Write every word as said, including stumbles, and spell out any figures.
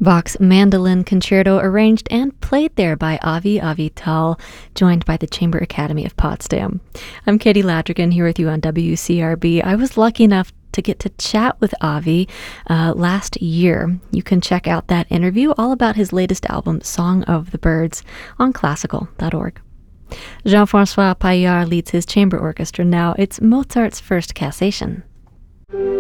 Bach's Mandolin Concerto, arranged and played there by Avi Avital, joined by the Chamber Academy of Potsdam. I'm Katie Ladrigan here with you on W C R B. I was lucky enough to get to chat with Avi uh, last year. You can check out that interview all about his latest album, Song of the Birds, on classical dot org. Jean-Francois Paillard leads his chamber orchestra now. It's Mozart's First Cassation.